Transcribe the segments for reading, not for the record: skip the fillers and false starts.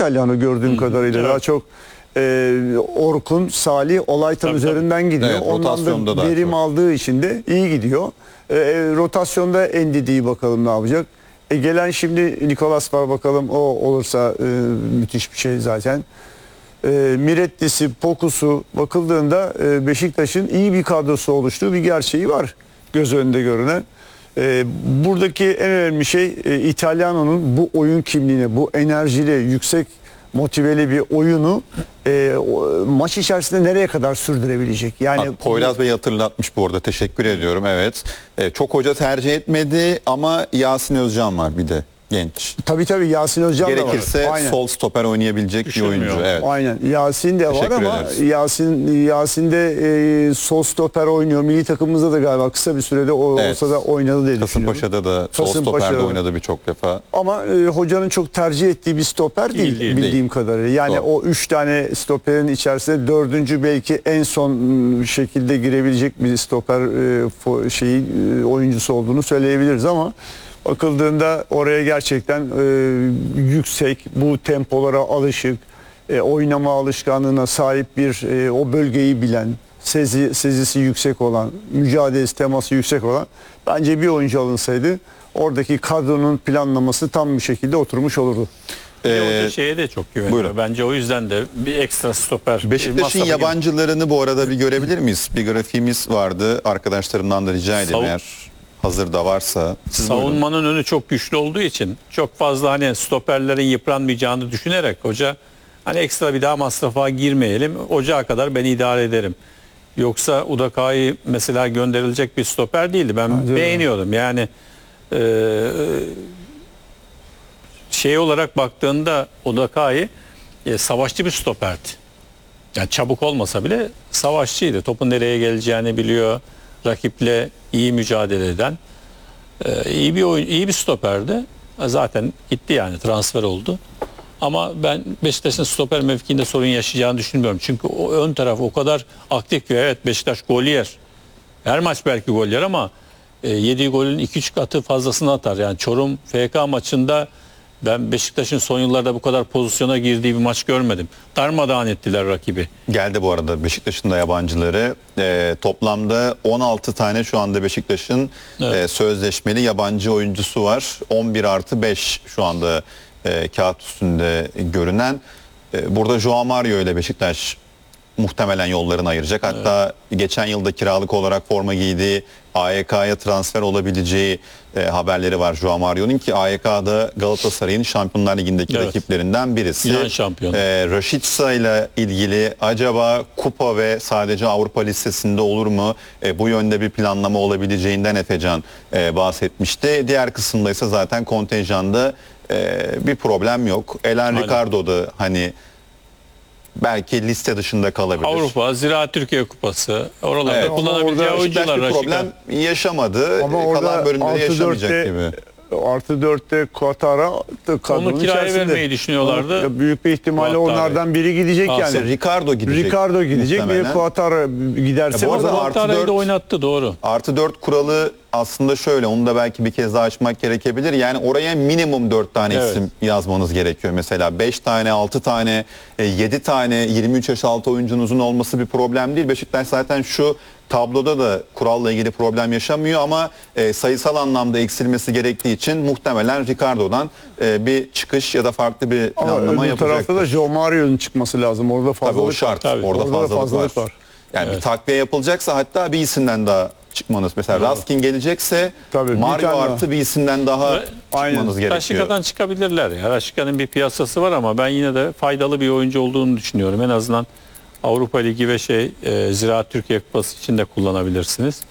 İtalyanı gördüğüm kadarıyla. evet. Daha çok Orkun, Salih, Olaytan Tabii, üzerinden gidiyor. Evet, Ondan rotasyonda da daha verim çok. aldığı için de iyi gidiyor. Rotasyonda Endidi'yi bakalım ne yapacak. Gelen şimdi Nicolas var, bakalım o olursa müthiş bir şey zaten. Mirettisi, Pokus'u bakıldığında Beşiktaş'ın iyi bir kadrosu oluştuğu bir gerçeği var göz önünde görünen. Buradaki en önemli şey İtalyano'nun bu oyun kimliğine, bu enerjili, yüksek motiveli bir oyunu maç içerisinde nereye kadar sürdürebilecek? Yani Bak, Poyraz Bey hatırlatmış bu arada. Teşekkür ediyorum. Evet. Çok hoca tercih etmedi ama Yasin Özcan var bir de. Genç. tabii Yasin Özcan da var. Gerekirse Aynen. sol stoper oynayabilecek bir Düşünmüyor. oyuncu. Evet. Aynen. Yasin de var Teşekkür ama ederiz. Yasin de sol stoper oynuyor. Milli takımımızda da galiba kısa bir sürede Evet. olsa da oynadı diye düşünüyorum. Kasımpaşa'da da sol Kasımpaşa'da stoperde da. oynadı birçok defa. Ama hocanın çok tercih ettiği bir stoper değil, Değil. bildiğim kadarıyla. Yani Doğru. o 3 tane stoperin içerisinde 4. belki en son şekilde girebilecek bir stoper oyuncusu olduğunu söyleyebiliriz ama bakıldığında oraya gerçekten yüksek, bu tempolara alışık, oynama alışkanlığına sahip bir o bölgeyi bilen, sezisi yüksek olan, mücadelesi, teması yüksek olan bence bir oyuncu alınsaydı oradaki kadronun planlaması tam bir şekilde oturmuş olurdu. Hoca şeye de çok güveniyor. buyurun. Bence o yüzden de bir ekstra stoper. Beşiktaş'ın masrafa yabancılarını bu arada bir görebilir miyiz? Bir grafiğimiz vardı. Arkadaşlarımdan da rica edeyim eğer hazırda varsa. Siz buyurun. Savunmanın önü çok güçlü olduğu için çok fazla hani stoperlerin yıpranmayacağını düşünerek hoca hani ekstra bir daha masrafa girmeyelim. Ocağa kadar ben idare ederim. Yoksa Udaka'yı mesela gönderilecek bir stoper değildi. Ben Bence beğeniyordum. Yani şey olarak baktığında Udaka'yı savaşçı bir stoperdi. Yani çabuk olmasa bile savaşçıydı. Topun nereye geleceğini biliyor. Rakiple iyi mücadele eden iyi bir oyun, iyi bir stoperdi. Zaten gitti, yani transfer oldu. Ama ben Beşiktaş'ın stoper mevkiinde sorun yaşayacağını düşünmüyorum. Çünkü o ön taraf o kadar aktif ki, evet Beşiktaş gol yer. Her maç belki gol yer ama yediği golün 2-3 katı fazlasını atar. Yani Çorum FK maçında ben Beşiktaş'ın son yıllarda bu kadar pozisyona girdiği bir maç görmedim. Darmadağın ettiler rakibi. Geldi bu arada Beşiktaş'ın da yabancıları. Toplamda 16 tane şu anda Beşiktaş'ın sözleşmeli yabancı oyuncusu var. 11+5 şu anda kağıt üstünde görünen. Burada Joao Mario ile Beşiktaş muhtemelen yollarını ayıracak. Hatta geçen yılda kiralık olarak forma giydiği AYK'ya transfer olabileceği haberleri var Joao Mario'nun, ki AYK'da Galatasaray'ın Şampiyonlar Ligi'ndeki rakiplerinden birisi. Yunan şampiyonu. Rashica ile ilgili acaba kupa ve sadece Avrupa listesinde olur mu? Bu yönde bir planlama olabileceğinden Efecan bahsetmişti. Diğer kısımda ise zaten kontenjanda bir problem yok. Elen Ricardo da hani belki liste dışında kalabilir. Avrupa, Ziraat Türkiye Kupası, oralarda Evet. kullanabileceği Ama orada oyuncular. Bir problem yaşamadı. Ama orada Kalan bölümleri yaşamayacak gibi. Artı 4'te Katar'a Onu kiraya vermeyi düşünüyorlardı. Büyük bir ihtimalle Kuatar onlardan biri gidecek Kalsın. yani. Ricardo gidecek. Ricardo gidecek ve muhtemelen. Kuatar giderse Bu arada o zaman artı Tarayı da 4 oynattı, doğru. Artı 4 kuralı aslında şöyle, onu da belki bir kez daha açmak gerekebilir. Yani oraya minimum 4 tane Evet. isim yazmanız gerekiyor. Mesela 5 tane, 6 tane, 7 tane 23 yaş altı oyuncunuzun olması bir problem değil. Beşiktaş zaten şu tabloda da kuralla ilgili problem yaşamıyor ama sayısal anlamda eksilmesi gerektiği için muhtemelen Ricardo'dan bir çıkış ya da farklı bir ama planlama öbür tarafta da yapacaktır. Joe Mario'nun çıkması lazım. Orada Tabii o fazlalık şart. Tabii. Orada Orada da fazlalık, fazlalık var. var. Yani bir takviye yapılacaksa hatta bir isimden daha çıkmanız. Mesela Raskin gelecekse Tabii, bir Mario tane artı bir isimden daha Aynen. çıkmanız gerekiyor. Raşika'dan çıkabilirler ya. Raşika'nın bir piyasası var ama ben yine de faydalı bir oyuncu olduğunu düşünüyorum. En azından Avrupa Ligi ve Ziraat Türkiye Kupası için de kullanabilirsiniz.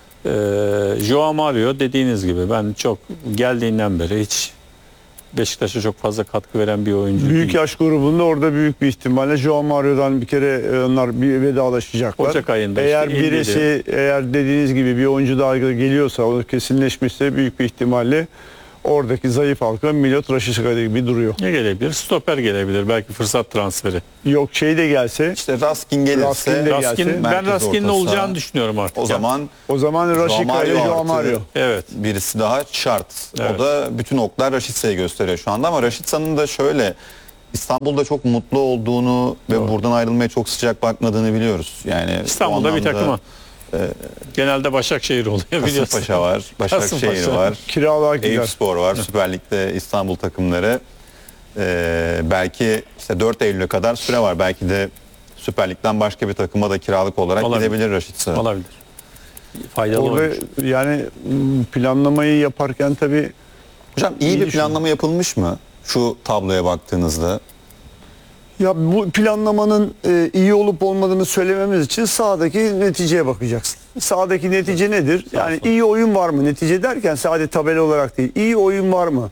Joao Mario dediğiniz gibi ben çok geldiğinden beri hiç Beşiktaş'a çok fazla katkı veren bir oyuncu Büyük değil. yaş grubunda orada büyük bir ihtimalle Joao Mario'dan bir kere onlar bir vedalaşacaklar. Ocak ayında eğer işte birisi, eğer dediğiniz gibi bir oyuncu daha geliyorsa, o kesinleşmişse büyük bir ihtimalle oradaki zayıf halka Milot Rashica gibi duruyor. Ne gelebilir? Stoper gelebilir. Belki fırsat transferi. Yok şey de gelse, İşte Raskin gelirse Raskin de gelse, Ben merkez Raskin'in orta olacağını saha. düşünüyorum artık. O zaman o zaman Rashica ile Joao artı Mario. Evet. birisi daha şart. Evet. O da bütün oklar Raşitsa'yı gösteriyor şu anda ama Raşitsa'nın da şöyle İstanbul'da çok mutlu olduğunu ve buradan ayrılmaya çok sıcak bakmadığını biliyoruz. Yani İstanbul'da bir takımı. Genelde Başakşehir oluyor biliyorsun. Kasımpaşa var, Başakşehir Kasımpaşa. var, Kiralığa gider. Eyüpspor var, Süper Lig'de İstanbul takımları. Belki işte 4 Eylül'e kadar süre var. Belki de Süper Lig'den başka bir takıma da kiralık olarak Olabilir. gidebilir Raşit Sağ. Olabilir. Faydalı Orada olmuş. yani planlamayı yaparken tabii Hocam iyi İyi bir düşünün. planlama yapılmış mı şu tabloya baktığınızda? ya bu planlamanın iyi olup olmadığını söylememiz için sahadaki neticeye bakacaksın. Sahadaki netice nedir? Yani iyi oyun var mı? Netice derken sadece tabela olarak değil. İyi oyun var mı?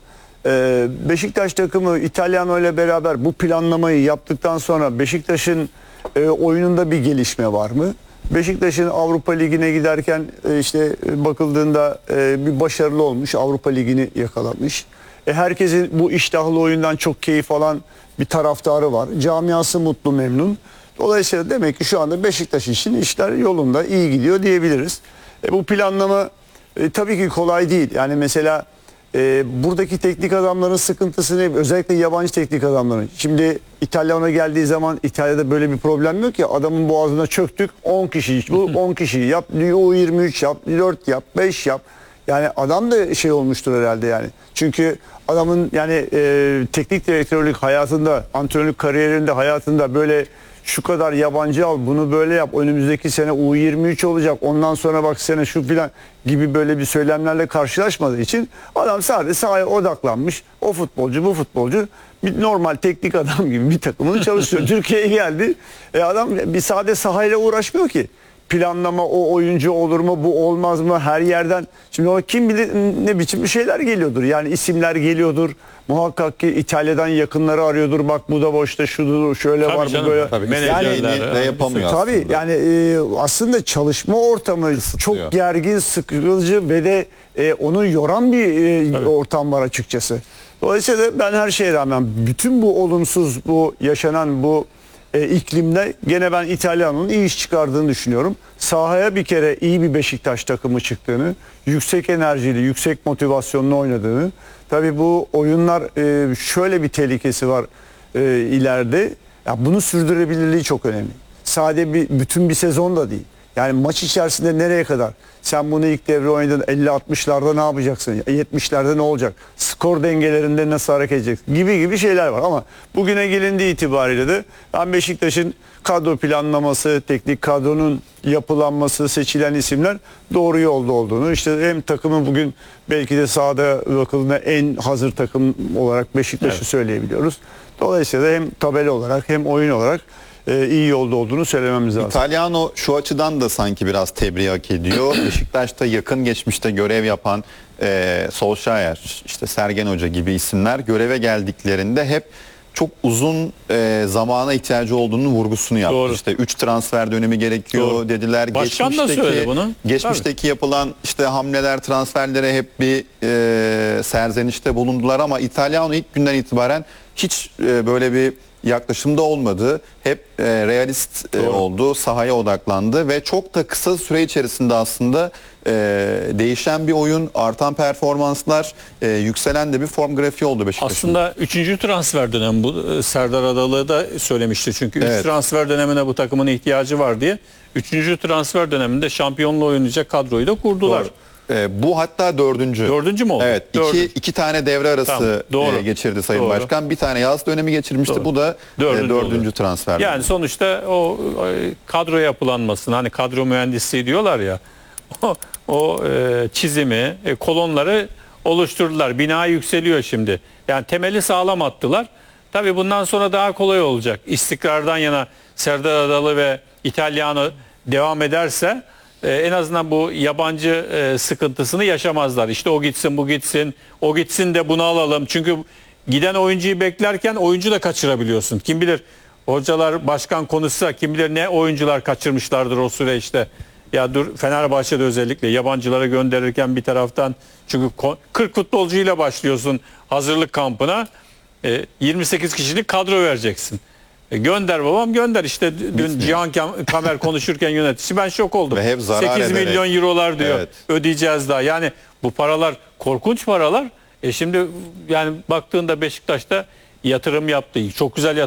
Beşiktaş takımı İtalyano ile beraber bu planlamayı yaptıktan sonra Beşiktaş'ın oyununda bir gelişme var mı? Beşiktaş'ın Avrupa Ligi'ne giderken işte bakıldığında bir başarılı olmuş. Avrupa Ligi'ni yakalamış. Herkesin bu iştahlı oyundan çok keyif alan bir taraftarı var. Camiası mutlu, memnun. Dolayısıyla demek ki şu anda Beşiktaş için işler yolunda, iyi gidiyor diyebiliriz. Bu planlama tabii ki kolay değil. Yani mesela buradaki teknik adamların sıkıntısı ne? Özellikle yabancı teknik adamların. Şimdi İtalyan'a geldiği zaman İtalya'da böyle bir problem yok ya. Adamın boğazına çöktük 10 kişi. Bu 10 kişi yap, U23 yap, 4 yap, 5 yap. Yani adam da şey olmuştur herhalde yani. Çünkü adamın yani teknik direktörlük hayatında, antrenörlük kariyerinde, hayatında böyle şu kadar yabancı al, bunu böyle yap, önümüzdeki sene U23 olacak, ondan sonra bak sene şu filan gibi böyle bir söylemlerle karşılaşmadığı için adam sadece sahaya odaklanmış. O futbolcu, bu futbolcu bir normal teknik adam gibi bir takımını çalışıyor. Türkiye'ye geldi. Adam bir sade sahayla uğraşmıyor ki. Planlama, o oyuncu olur mu, bu olmaz mı, her yerden. Şimdi ona kim bilir ne biçim bir şeyler geliyordur. Yani isimler geliyordur. Muhakkak ki İtalya'dan yakınları arıyordur. Bak bu da boşta, şudur, şöyle Tabii var, canım, bu böyle. Tabii menajerler, de yapamıyor Tabii aslında. yani aslında çalışma ortamı Kısıtlıyor. çok gergin, sıkıcı ve de onu yoran bir ortam var açıkçası. Dolayısıyla ben her şeye rağmen bütün bu olumsuz, bu yaşanan bu iklimde gene ben İtalya'nın iyi iş çıkardığını düşünüyorum. Sahaya bir kere iyi bir Beşiktaş takımı çıktığını, yüksek enerjili, yüksek motivasyonlu oynadığını. Tabii bu oyunlar şöyle bir tehlikesi var ileride. Ya bunu sürdürebilirliği çok önemli. Sade bütün bir sezon da değil. Yani maç içerisinde nereye kadar? Sen bunu ilk devre oynadın 50-60'larda ne yapacaksın? 70'lerde ne olacak? Skor dengelerinde nasıl hareket edeceksin? Gibi şeyler var ama bugüne gelindiği itibariyle de ben Beşiktaş'ın kadro planlaması, teknik kadronun yapılanması, seçilen isimler doğru yolda olduğunu, işte hem takımın bugün belki de sahada bakıldığında en hazır takım olarak Beşiktaş'ı söyleyebiliyoruz. Dolayısıyla hem tabela olarak hem oyun olarak iyi yolda olduğunu söylememiz lazım. İtalyano şu açıdan da sanki biraz tebriği hak ediyor. Beşiktaş'ta yakın geçmişte görev yapan Solskjaer, işte Sergen Hoca gibi isimler göreve geldiklerinde hep çok uzun zamana ihtiyacı olduğunu vurgusunu yaptı. Doğru. İşte 3 transfer dönemi gerekiyor Doğru. dediler. Başkan da söyledi bunu. Geçmişteki yapılan işte hamleler, transferlere hep bir serzenişte bulundular ama İtalyano ilk günden itibaren hiç böyle bir yaklaşımda olmadı. Hep realist oldu, sahaya odaklandı ve çok da kısa süre içerisinde aslında değişen bir oyun, artan performanslar, yükselen de bir form grafiği oldu Beşiktaş'ın. Aslında 3. transfer dönemi bu. Serdar Adalı da söylemişti çünkü 3 Evet. transfer dönemine bu takımın ihtiyacı var diye. 3. transfer döneminde şampiyonluğu oynayacak kadroyu da kurdular. Doğru. Bu hatta dördüncü. Dördüncü mü oldu? Evet. Dördüncü. iki tane devre arası Tamam, doğru. geçirdi Sayın Doğru. Başkan. Bir tane yaz dönemi geçirmişti. Doğru. Bu da Dördüncü dördüncü oluyor. transfer. Yani sonuçta o kadro yapılanmasını, hani kadro mühendisliği diyorlar ya, o çizimi, kolonları oluşturdular. Bina yükseliyor şimdi. Yani temeli sağlam attılar. Tabii bundan sonra daha kolay olacak. İstikrardan yana Serdar Adalı ve İtalyano devam ederse en azından bu yabancı sıkıntısını yaşamazlar. İşte o gitsin, bu gitsin, o gitsin de bunu alalım. Çünkü giden oyuncuyu beklerken oyuncu da kaçırabiliyorsun. Kim bilir, hocalar, başkan konuşsa kim bilir ne oyuncular kaçırmışlardır o süreçte. Ya dur, Fenerbahçe'de özellikle yabancılara gönderirken bir taraftan, çünkü 40 futbolcuyla başlıyorsun hazırlık kampına. 28 kişilik kadro vereceksin. Gönder babam gönder. İşte dün Cihan Kamer konuşurken yönetici, ben şok oldum. Ve hep zarar 8 ederek. milyon eurolar diyor. Evet. Ödeyeceğiz daha. Yani bu paralar korkunç paralar. Şimdi yani baktığında Beşiktaş'ta yatırım yaptı. Çok güzel